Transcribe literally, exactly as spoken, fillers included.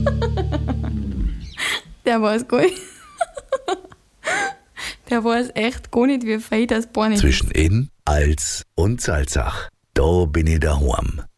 Der weiß gar nicht. Der weiß echt gar nicht, wie feit das Bein ist. Zwischen in, als und Salzach. Da bin ich daheim.